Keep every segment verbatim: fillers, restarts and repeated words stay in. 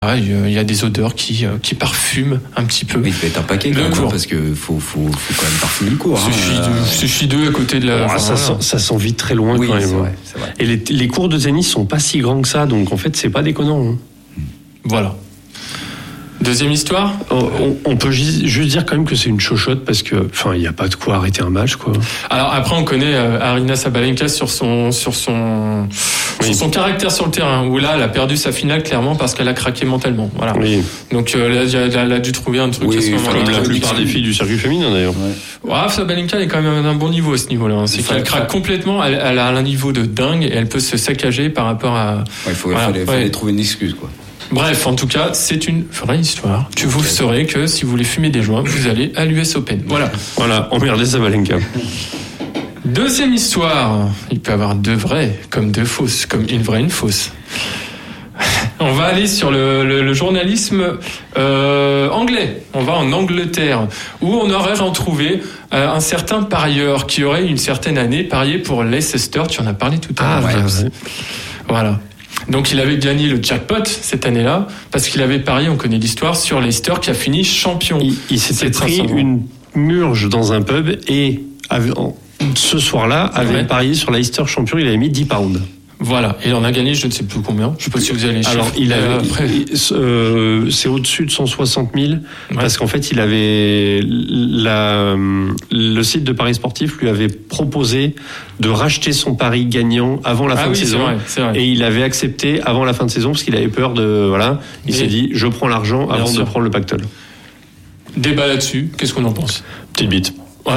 voilà, il y a des odeurs qui, qui parfument un petit peu. Mais il peut être un paquet quand même, parce que faut, faut, faut quand même parfumer le cours. Il suffit, hein. de, suffit d'eux à côté de la. Oh, ça, sent, ça sent vite très loin oui, quand même. C'est vrai, c'est vrai. Et les, les cours de tennis sont pas si grands que ça, donc en fait c'est pas déconnant. Hein. Voilà. Deuxième histoire. On, on peut juste dire quand même que c'est une chochotte parce que, enfin, il n'y a pas de quoi arrêter un match, quoi. Alors après, on connaît euh, Aryna Sabalenka sur son sur son oui. sur son caractère sur le terrain. Où là, elle a perdu sa finale clairement parce qu'elle a craqué mentalement. Voilà. Oui. Donc euh, là, elle, elle a dû trouver un truc oui, à ce moment-là. Comme la plupart des filles du circuit féminin d'ailleurs. Ouais. Ouais, Sabalenka elle est quand même à un bon niveau à ce niveau-là. C'est qu'elle craque complètement. Elle, elle a un niveau de dingue et elle peut se saccager par rapport à. Il ouais, faut, voilà. fallait, fallait ouais. trouver une excuse, quoi. Bref, en tout cas, c'est une vraie histoire. Que vous saurez que si vous voulez fumer des joints, vous allez à l'U S Open. Voilà. Voilà, emmerdez Sabalenka. Deuxième histoire. Il peut y avoir deux vraies, comme deux fausses, comme une vraie, une fausse. On va aller sur le, le, le journalisme euh, anglais. On va en Angleterre, où on aurait retrouvé euh, un certain parieur qui aurait une certaine année parié pour Leicester. Tu en as parlé tout à l'heure. Ah, ouais. Voilà. Donc il avait gagné le jackpot cette année-là parce qu'il avait parié, on connaît l'histoire, sur Leicester qui a fini champion. Il, il s'était pris une murge dans un pub et avait, ce soir-là avait ouais. parié sur Leicester champion. Il avait mis dix pounds. Voilà, et il en a gagné je ne sais plus combien. Je ne sais pas si vous avez les chiffres. Alors, il avait, après. Euh, c'est au-dessus de cent soixante mille ouais. parce qu'en fait, il avait la, le site de paris sportif lui avait proposé de racheter son pari gagnant avant la fin ah de oui, saison, c'est vrai, c'est vrai. Et il avait accepté avant la fin de saison parce qu'il avait peur de voilà. Il et s'est dit, je prends l'argent avant sûr. de prendre le pactole. Débat là-dessus. Qu'est-ce qu'on en pense ? Petite bite. Ouais.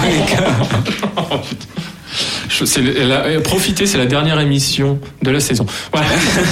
Je, c'est la, profitez, c'est la dernière émission de la saison. Voilà.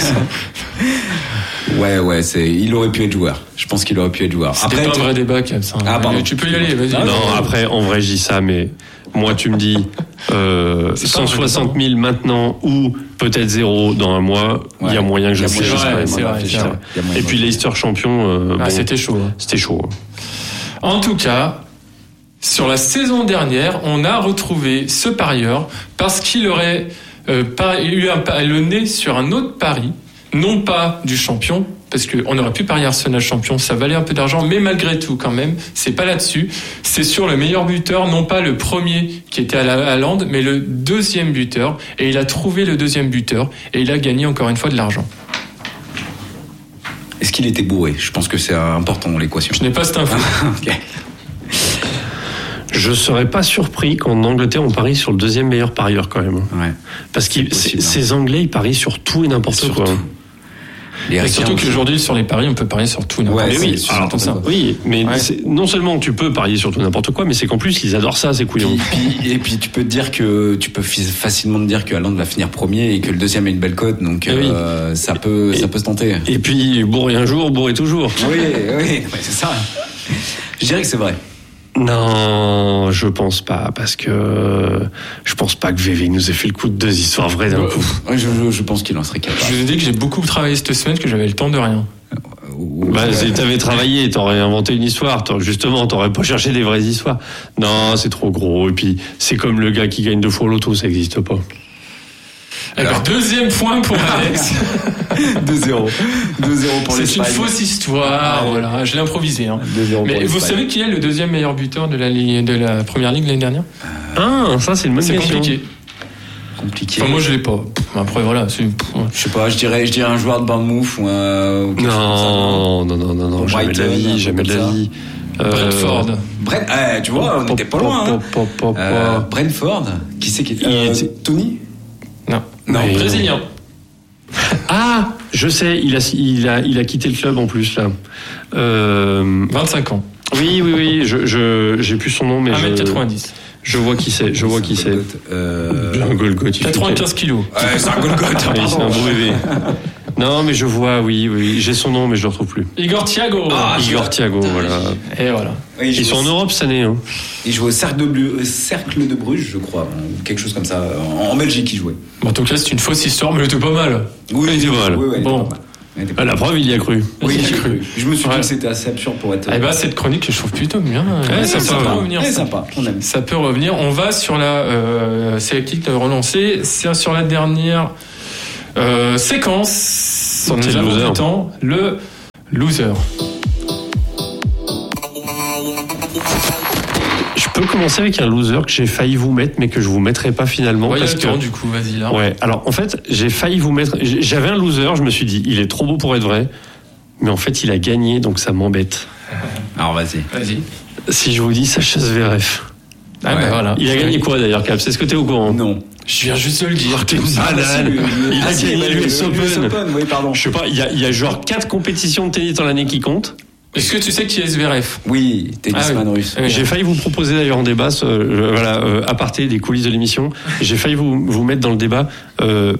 Ouais, ouais, c'est, il aurait pu être joueur. Je pense qu'il aurait pu être joueur. C'était après, pas un vrai débat, Kev, ça. Ah, pardon. Tu peux y aller, vas-y. Non, non, après, en vrai, je dis ça, mais moi, tu me dis euh, cent soixante mille maintenant ou peut-être zéro dans un mois, il ouais. y a moyen que je réfléchisse quand même. C'est vrai, c'est vrai. Et puis Leicester champion, euh, ah, bon, c'était chaud. Hein. C'était chaud. En tout cas, sur la saison dernière, on a retrouvé ce parieur parce qu'il aurait euh, eu un, le nez sur un autre pari, non pas du champion, parce qu'on aurait pu parier Arsenal champion, ça valait un peu d'argent, mais malgré tout quand même, c'est pas là-dessus, c'est sur le meilleur buteur, non pas le premier qui était à la Haaland, mais le deuxième buteur, et il a trouvé le deuxième buteur, et il a gagné encore une fois de l'argent. Est-ce qu'il était bourré ? Je pense que c'est important l'équation. Je n'ai pas cette info. Ok. Je serais pas surpris qu'en Angleterre on parie sur le deuxième meilleur parieur quand même. Ouais. Parce que ces Anglais ils parient sur tout et n'importe et quoi. Tout. Et surtout qu'aujourd'hui sur les paris on peut parier sur tout et n'importe ouais, quoi. Oui, alors, ça. oui, mais ouais. non seulement tu peux parier sur tout et n'importe quoi, mais c'est qu'en plus ils adorent ça ces couillons. Et puis, et puis tu peux te dire que tu peux facilement te dire que Haaland va finir premier et que le deuxième a une belle cote, donc euh, oui. ça peut et, ça peut se tenter. Et puis bourré un jour, bourré toujours. Oui, oui, ouais, c'est ça. Je dirais que c'est vrai. Non, je pense pas, parce que je pense pas que V V nous ait fait le coup de deux histoires vraies d'un coup. Je, je, je pense qu'il en serait capable. Je vous ai dit que j'ai beaucoup travaillé cette semaine, que j'avais le temps de rien. Bah, si t'avais travaillé, t'aurais inventé une histoire. T'aurais, justement, t'aurais pas cherché des vraies histoires. Non, c'est trop gros. Et puis, c'est comme le gars qui gagne deux fois l'auto, ça existe pas. Alors, Alors deuxième point pour Alex. deux zéro. deux zéro pour C'est l'Espagne. une fausse histoire, voilà. Je l'ai improvisé. Hein. deux zéro Mais vous savez qui est le deuxième meilleur buteur de la, de la première ligue l'année dernière ? Ah, ça c'est une bonne c'est question. Compliqué. Compliqué. Enfin, moi je l'ai pas. Après voilà, c'est... je sais pas. Je dirais, je dirais un joueur de Bournemouth ou un. Ou non, non, non, non, non, jamais de la vie, jamais de la vie. Brentford. Euh, Brent, eh, tu vois, on n'était pas loin. Hein. Pop, pop, euh, Brentford. Qui c'est qui euh, était Tony. Non, non, mais brésilien. Ah, je sais, il a, il a, il a quitté le club en plus là. Euh... vingt-cinq ans. Oui, oui, oui. Je, je, j'ai plus son nom, mais un mètre quatre-vingt-dix. Je, je vois qui c'est. Je vois qui c'est. Euh... Un Golgoth. quatre-vingt-quinze kilos. Ouais, c'est un Golgoth. Oui, c'est un beau bébé. Non, mais je vois, oui, oui. J'ai son nom, mais je le retrouve plus. Igor Thiago. Ah, Igor Thiago, voilà. Et voilà. Oui, ils sont en Europe cette année. Hein. Il joue au Cercle de, Bleu, Cercle de Bruges, je crois, ou quelque chose comme ça. En, en Belgique, il jouait. Bon, en tout cas, c'est une fausse histoire, mais elle était pas mal. Oui, elle était pas mal. Oui, oui, bon. À la preuve, il y a cru. Oui, il y a cru. Je me suis ouais. dit que c'était assez absurde pour être. Eh ben, cette chronique, je trouve plutôt bien. Ouais, ouais, ça, ça, peut peut revenir. Ouais, sympa. On aime. Ça peut revenir. On va sur la. Euh, c'est la clique de relancer. C'est sur la dernière euh, séquence. On est là temps. Le Loser. Je peux commencer avec un loser que j'ai failli vous mettre, mais que je vous mettrai pas finalement. Ouais, parce il y a que le temps, du coup, vas-y là. Ouais. Alors en fait, j'ai failli vous mettre. J'avais un loser, je me suis dit, il est trop beau pour être vrai, mais en fait, il a gagné, donc ça m'embête. Alors vas-y. Vas-y. Si je vous dis Sacha Zverev. Ah Ouais. bah voilà. Il a gagné quoi d'ailleurs, Cap? C'est ce que t'es au courant? Non. Je viens juste de le dire. T'es malade. Il a gagné l'U S Open. Oui, pardon. Je sais pas, il y a, il y a genre quatre compétitions de tennis dans l'année qui comptent. Est-ce que tu sais qui est Zverev? Oui, tennisman Ah oui. russe. Oui. J'ai failli vous proposer d'ailleurs en débat, ce, euh, voilà, euh, à partir des coulisses de l'émission, j'ai failli vous, vous mettre dans le débat. Euh,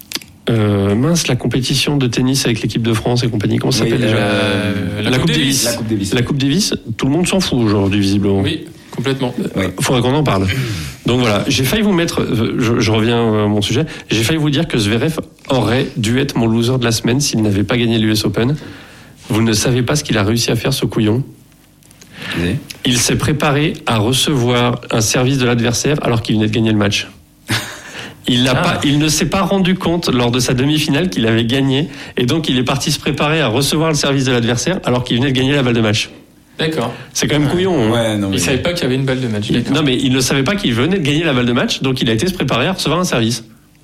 euh, mince, la compétition de tennis avec l'équipe de France et compagnie, comment ça Oui, s'appelle euh, déjà Euh, La Coupe Davis. La Coupe Davis. La Coupe Davis, tout le monde s'en fout aujourd'hui visiblement. Oui, complètement. Oui. Faudra qu'on en parle. Donc voilà, j'ai failli vous mettre, euh, je, je reviens à mon sujet, j'ai failli vous dire que Zverev aurait dû être mon loser de la semaine s'il n'avait pas gagné l'U S Open. Vous ne savez pas ce qu'il a réussi à faire, ce couillon. Oui. Il s'est préparé à recevoir un service de l'adversaire alors qu'il venait de gagner le match. Il, l'a Ah. pas, il ne s'est pas rendu compte lors de sa demi-finale qu'il avait gagné, et donc il est parti se préparer à recevoir le service de l'adversaire alors qu'il venait de gagner la balle de match. D'accord. C'est quand même couillon. Hein. Ouais, non, mais... Il savait pas qu'il y avait une balle de match. Il- D'accord. non mais il ne savait pas qu'il venait de gagner la balle de match, donc il a été se préparer à recevoir un service.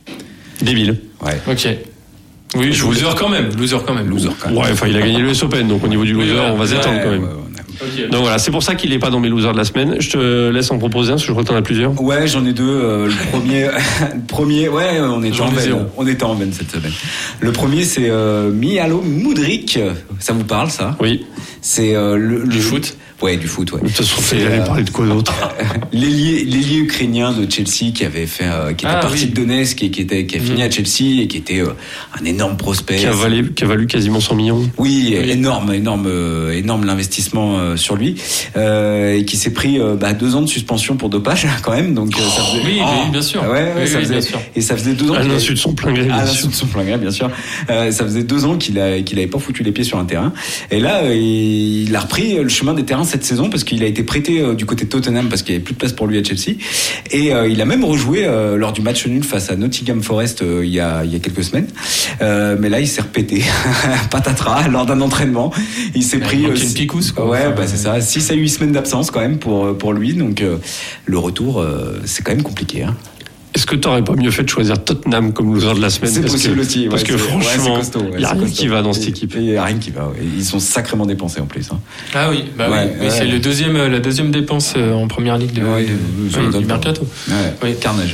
Débile. Ouais. Ok. Oui, Je loser voulais- quand même. Loser quand même. Loser quand même. Ouais, enfin il a gagné l'U S Open, donc au niveau du Oui, loser, voilà. on va s'étendre Ouais, quand même. ouais, ouais, Ok. Donc voilà, c'est pour ça qu'il n'est pas dans mes losers de la semaine. Je te laisse en proposer un, parce que je crois que t'en as plusieurs. Ouais, j'en ai deux. Euh, le premier, le premier, ouais, on était J'en en ai veine. zéro. On était en veine cette semaine. Le premier, c'est euh, Mialo Mudryk. Ça vous parle, ça? Oui. C'est euh, le, le Du foot. Ouais, du foot, ouais. De toute façon, C'est, j'allais euh, parler de quoi d'autre? L'ailier, l'ailier ukrainien de Chelsea qui avait fait, euh, qui était Ah, parti oui. de Donetsk et qui était, qui a fini Mhm. à Chelsea et qui était euh, un énorme prospect. Qui a, valu, qui a valu quasiment cent millions. Oui, Oui. énorme, énorme, euh, énorme l'investissement euh, sur lui, euh, et qui s'est pris euh, bah, deux ans de suspension pour dopage quand même. Donc euh, ça faisait. Oui, oui, bien sûr. Ouais, ouais, Oui, ça oui, faisait. bien sûr. Et ça faisait deux ans. À qu'il l'insu de son plein gré, avait- bien à sûr. l'insu de son plein gré, bien sûr. Euh, ça faisait deux ans qu'il a, qu'il avait pas foutu les pieds sur un terrain. Et là, euh, il a repris le chemin des terrains cette saison parce qu'il a été prêté euh, du côté de Tottenham parce qu'il y avait plus de place pour lui à Chelsea. Et euh, il a même rejoué euh, lors du match nul face à Nottingham Forest euh, il y a, il y a quelques semaines. Euh, mais là, il s'est repété, patatras, lors d'un entraînement. Il s'est Il a pris manqué euh, une picouse, quoi. Ouais, Enfin, bah c'est ça. six à huit semaines d'absence quand même pour pour lui. Donc euh, le retour, euh, c'est quand même compliqué. Hein. Est-ce que t'aurais pas mieux fait de choisir Tottenham comme loser de la semaine? C'est parce possible que, aussi. Ouais, parce que c'est- ouais, franchement, c'est costaud, ouais, il y a c'est rien costaud. qui va dans cette Et- équipe. et Il y a rien qui va. Ouais. Ils sont sacrément dépensés en plus. Hein. Ah oui, bah Ouais, oui. Oui, ouais. c'est le deuxième, la deuxième dépense euh, en première ligue de, Ouais, de- euh, ça oui, m'étonne du pas. mercato. Ouais. Oui. Carnage.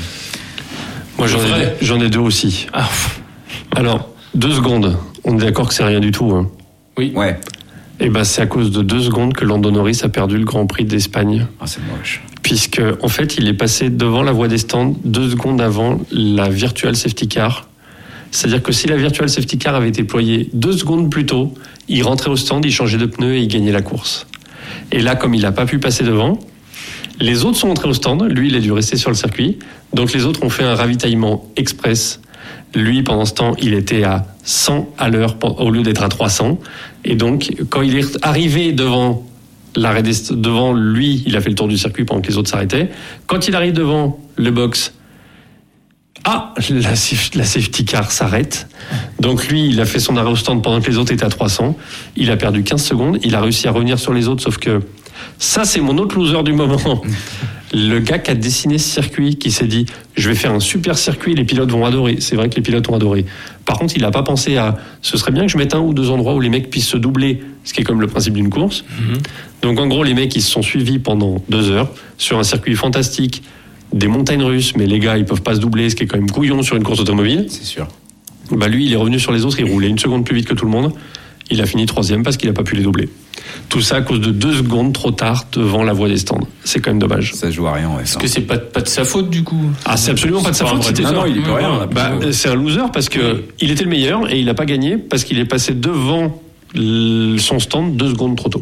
Moi, j'en ai, Vrai. j'en ai deux aussi. Ah, pff, Alors, deux secondes. On est d'accord que c'est rien du tout. Hein. oui. Ouais. Et ben, c'est à cause de deux secondes que Lando Norris a perdu le Grand Prix d'Espagne. Ah, c'est moche. Puisque, en fait, il est passé devant la voie des stands deux secondes avant la virtual safety car. C'est-à-dire que si la virtual safety car avait été déployée deux secondes plus tôt, il rentrait au stand, il changeait de pneu et il gagnait la course. Et là, comme il n'a pas pu passer devant, les autres sont entrés au stand. Lui, il a dû rester sur le circuit. Donc, les autres ont fait un ravitaillement express. Lui, pendant ce temps, il était à cent à l'heure au lieu d'être à trois cents. Et donc, quand il est arrivé devant l'arrêt des- devant lui, il a fait le tour du circuit pendant que les autres s'arrêtaient. Quand il arrive devant le box, ah, la, saf- la safety car s'arrête. Donc lui, il a fait son arrêt au stand pendant que les autres étaient à trois cents. Il a perdu quinze secondes. Il a réussi à revenir sur les autres, sauf que ça, c'est mon autre loser du moment. Le gars qui a dessiné ce circuit, qui s'est dit, je vais faire un super circuit, les pilotes vont adorer. C'est vrai que les pilotes ont adoré. Par contre, il n'a pas pensé à, ce serait bien que je mette un ou deux endroits où les mecs puissent se doubler, ce qui est comme le principe d'une course. Mhm. Donc en gros, les mecs, ils se sont suivis pendant deux heures sur un circuit fantastique, des montagnes russes, mais les gars, ils peuvent pas se doubler, ce qui est quand même couillon sur une course automobile. C'est sûr. Bah lui, il est revenu sur les autres, il roulait une seconde plus vite que tout le monde. Il a fini troisième parce qu'il n'a pas pu les doubler. Tout ça à cause de deux secondes trop tard devant la voie des stands. C'est quand même dommage. Ça joue à rien, ouais. Est-ce que c'est pas, pas de sa faute du coup? Ah, c'est absolument pas de sa un faute. vrai C'était loser. Non, non, il est pas Ouais, rien, ouais. là. Bah, c'est un loser parce que il était le meilleur et il n'a pas gagné parce qu'il est passé devant l- son stand deux secondes trop tôt.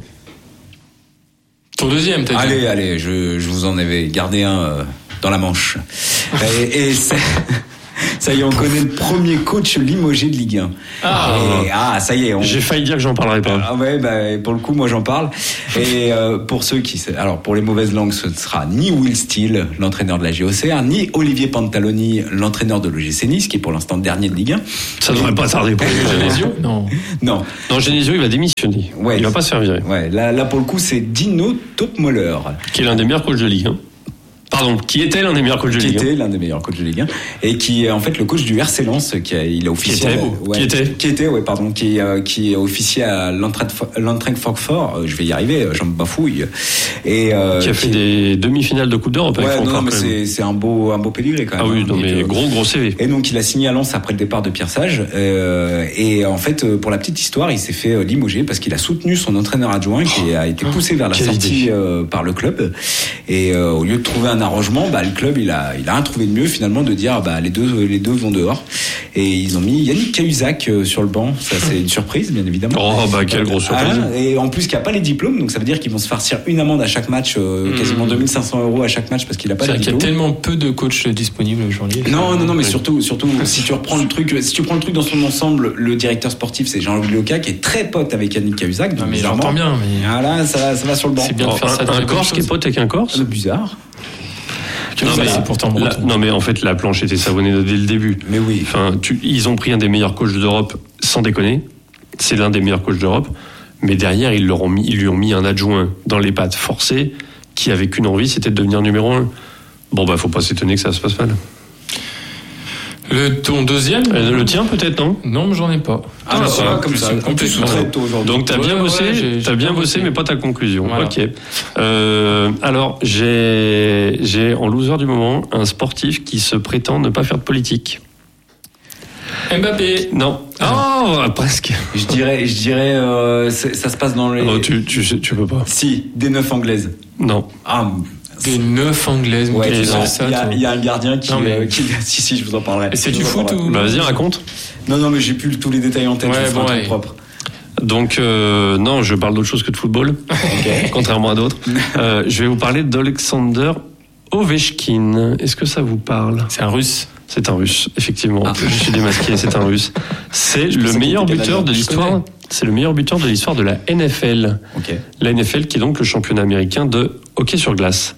Ton deuxième, t'as dit. Allez, allez, je, je vous en avais gardé un euh, dans la manche. et, et c'est, Ça y est, on connaît le premier coach limogé de Ligue un. Ah, et, ah ça y est. On... J'ai failli dire que j'en parlerai pas. Ah ouais, bah, pour le coup, moi j'en parle. Et euh, pour ceux qui, alors pour les mauvaises langues, ce ne sera ni Will Steele, l'entraîneur de la G O C R, ni Olivier Pantaloni, l'entraîneur de l'O G C Nice, qui est pour l'instant dernier de Ligue un. Ça ne devrait pas tarder pour Genesio. Non. Non. Non, Genesio, il va démissionner. Ouais. Il va pas se faire virer. Ouais. Là, là pour le coup, c'est Dino Topmoller, qui est l'un des meilleurs coachs de Ligue un. Pardon, qui était l'un des meilleurs coachs de Ligue un. Qui était l'un des meilleurs coachs de Ligue un et qui est en fait le coach du R C Lens, qui a, il a officié. Qui était, à, ouais, qui était, qui était, ouais, pardon, qui euh, qui a officié à l'Eintracht Francfort. Euh, je vais y arriver, j'en bafouille. Et euh, qui a fait qui... des demi-finales de Coupe d'Europe. Ouais, avec non, non mais c'est c'est un beau un beau pédigré quand même. Ah oui, non, mais euh, gros gros C V. Et donc il a signé à Lens après le départ de Pierre Sage. Euh, et en fait, pour la petite histoire, il s'est fait limoger parce qu'il a soutenu son entraîneur adjoint qui a été poussé vers la Quelle sortie euh, par le club. Et euh, au lieu de trouver un arrangement, bah le club il a il a rien trouvé de mieux finalement de dire bah les deux les deux vont dehors. Et ils ont mis Yannick Cahuzac sur le banc. Ça c'est une surprise bien évidemment. Oh bah quelle grosse surprise. Ah, et en plus qu'il n'y a pas les diplômes, donc ça veut dire qu'ils vont se farcir une amende à chaque match, euh, mmh. quasiment deux mille cinq cents euros à chaque match parce qu'il a pas les diplômes. Il y a tellement peu de coachs disponibles aujourd'hui. Non non non mais surtout surtout si tu reprends le truc si tu prends le truc dans son ensemble, le directeur sportif c'est Jean-Louis Leca qui est très pote avec Yannick Cahuzac. Non mais j'entends bien. Mais... Voilà ça ça va sur le banc. C'est bien de faire ça. Un, un Corse qui est pote avec un Corse. C'est bizarre. Non mais, c'est pourtant la, non mais en fait la planche était savonnée dès le début. Mais oui. Enfin, tu, ils ont pris un des meilleurs coachs d'Europe, sans déconner. C'est l'un des meilleurs coachs d'Europe. Mais derrière ils leur ont mis, ils lui ont mis un adjoint dans les pattes forcé qui avait qu'une envie, c'était de devenir numéro un. Bon bah faut pas s'étonner que ça se passe mal. Le ton deuxième euh, Le tien peut-être non Non mais j'en ai pas. Ah, ah c'est pas comme ça. Complètement. Donc t'as bien ouais, bossé, ouais, j'ai, t'as j'ai bien bossé, bossé, mais pas ta conclusion. Voilà. Ok. Euh, alors j'ai j'ai en loser du moment un sportif qui se prétend ne pas faire de politique. Mbappé. Non. Oh, presque. Je dirais, je dirais, euh, ça se passe dans les. Non, tu tu tu peux pas. Si, des neuf anglaises. Non. Ah. Des neuf anglaises. Ouais, il ça, y, y a un gardien qui, mais... euh, qui... Si, si, je vous en parlerai. Et c'est du foot ou... Bah, vas-y, raconte. Non, non, mais j'ai plus tous les détails en tête. Ouais, je bon, un truc ouais. propre. Donc, euh, non, je parle d'autre chose que de football. Okay. Contrairement à d'autres. euh, je vais vous parler d'Alexander Ovechkin. Est-ce que ça vous parle ? C'est un Russe. C'est un Russe, effectivement. Ah. Je suis démasqué, c'est un Russe. C'est le meilleur buteur de l'histoire. C'est le meilleur buteur de l'histoire de la N F L. Okay. La N F L qui est donc le championnat américain de hockey sur glace.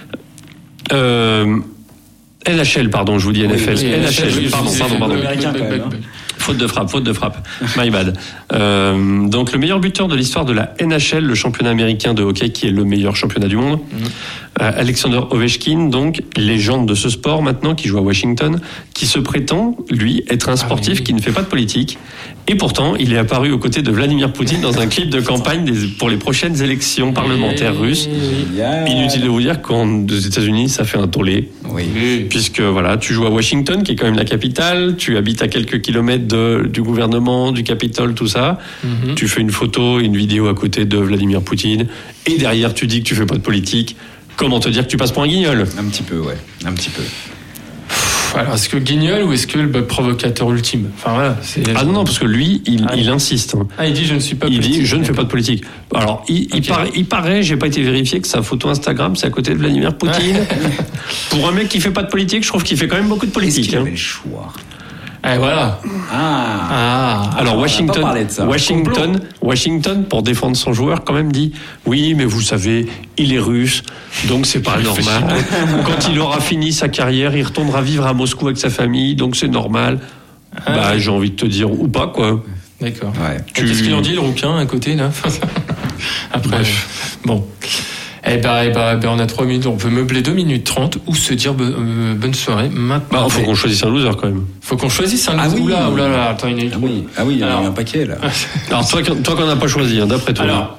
Euh, N H L, pardon, je vous dis N F L. Oui, oui, N H L, oui, pardon, pardon, pardon. Américain quand même. Hein. Faute de frappe, faute de frappe. My bad. Euh, donc le meilleur buteur de l'histoire de la N H L, le championnat américain de hockey, qui est le meilleur championnat du monde. Mmh. Euh, Alexander Ovechkin, donc légende de ce sport maintenant, qui joue à Washington, qui se prétend, lui, être un sportif ah, oui. qui ne fait pas de politique. Et pourtant, il est apparu aux côtés de Vladimir Poutine dans un clip de campagne des, pour les prochaines élections parlementaires russes. Yeah. Inutile de vous dire qu'aux États-Unis, ça fait un tollé. Oui. Puisque voilà, tu joues à Washington, qui est quand même la capitale, tu habites à quelques kilomètres de, du gouvernement, du Capitole, tout ça. Mm-hmm. Tu fais une photo, une vidéo à côté de Vladimir Poutine, et derrière tu dis que tu fais pas de politique. Comment te dire que tu passes pour un guignol ? Un petit peu, ouais, un petit peu. Alors, est-ce que guignol ou est-ce que le provocateur ultime ? Enfin voilà. C'est... Ah non non, parce que lui, il, ah, il insiste. Hein. Ah, il dit je ne suis pas. Il politique. dit je ne fais pas de politique. Alors, il, okay. il paraît, il paraît, j'ai pas été vérifié que sa photo Instagram, c'est à côté de Vladimir Poutine. Pour un mec qui fait pas de politique, je trouve qu'il fait quand même beaucoup de politique. Est-ce qu'il hein. avait le choix ? Et voilà. Ah. ah. Alors Washington, Washington, Washington, pour défendre son joueur, quand même dit oui, mais vous savez, il est russe, donc c'est pas normal. Quand il aura fini sa carrière, il retournera vivre à Moscou avec sa famille, donc c'est normal. Ah. Bah, j'ai envie de te dire ou pas quoi. D'accord. Ouais. Tu... Qu'est-ce qu'il en dit le rouquin à côté là ? Après, Bref. bon. Eh ben, eh ben, eh ben, on a trois minutes, on peut meubler deux minutes trente ou se dire be, euh, bonne soirée maintenant. Bah, faut qu'on choisisse un loser quand même. Faut qu'on choisisse un loser. Ah oui, oula, oula, oula, attends, il y en a ah oui, ah oui, il y en a un paquet là. Alors toi, toi qu'on n'a pas choisi, hein, d'après toi. Alors,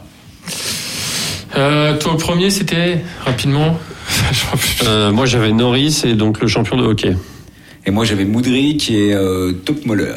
euh, toi le premier, c'était rapidement. euh, moi j'avais Norris et donc le champion de hockey. Et moi j'avais Moudry qui est euh, Topmoller.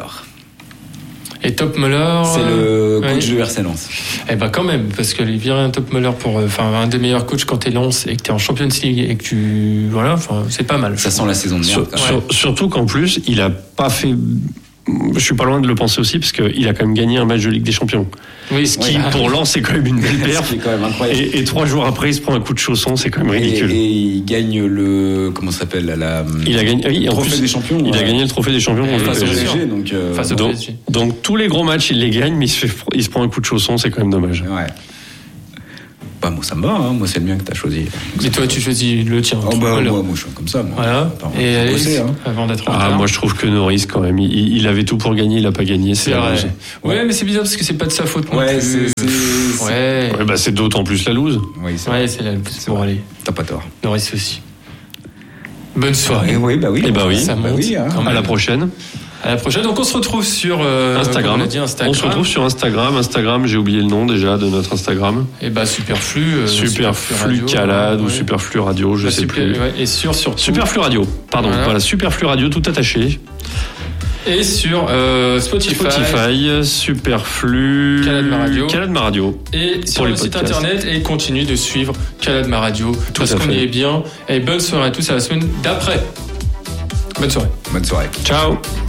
Et Topmoller, c'est le coach ouais. de R C Lens. Eh ben quand même, parce que les virer un Topmoller pour, enfin un des meilleurs coachs quand t'es Lens et que t'es en Champions League et que tu, voilà, enfin c'est pas mal. Ça sent la saison de merde. Sur, sur, surtout qu'en plus il a pas fait je suis pas loin de le penser aussi parce qu'il a quand même gagné un match de Ligue des Champions. Oui, ce qui oui, pour Lens c'est quand même une belle perf. C'est quand même incroyable. Et, et trois jours après il se prend un coup de chausson, c'est quand même ridicule. Et, et il gagne le comment ça s'appelle la. Il a gagné oui, le trophée plus, des champions. Il ouais. a gagné le trophée des champions contre face le au P S G. P S G. Donc, euh, face au donc, P S G. Donc tous les gros matchs il les gagne, mais il se, fait, il se prend un coup de chausson, c'est quand même dommage. Ouais. Bah, moi ça me va, hein. Moi c'est le mien que t'as choisi. Et toi tu choisis le tien. Oh, bah, moi, moi je suis comme ça. Moi. Voilà. Attends, et Alex, bosser, hein. avant d'être en Ah, retard. moi je trouve que Norris quand même, il, il avait tout pour gagner, il a pas gagné. C'est vrai. Ouais. ouais, mais c'est bizarre parce que c'est pas de sa faute non ouais, plus. C'est, c'est, ouais. ouais, bah c'est d'autant plus la loose. Oui, c'est ouais, c'est la loose. C'est bon, vrai. allez. T'as pas tort. Norris aussi. Bonne soirée. Et oui, bah oui. Et bah oui. Ça monte. Bah oui, hein. À la prochaine. À la prochaine. Donc on se retrouve sur euh, Instagram. On, a dit Instagram. On se retrouve sur Instagram. Instagram, j'ai oublié le nom déjà de notre Instagram. Et bah Superflu. Euh, Superflu, Superflu Calade ouais. ou Superflu Radio, je bah, sais super, plus. Ouais, et sur surtout. Superflu Radio. Pardon. Voilà. voilà, Superflu Radio, tout attaché. Et sur euh, Spotify. Spotify, Superflu. Caladma Radio. Caladma Radio. Et sur le site internet. Et continue de suivre Caladma Radio. Tout parce à qu'on fait. y est bien. Et bonne soirée à tous à la semaine d'après. Bonne soirée. Bonne soirée. Ciao.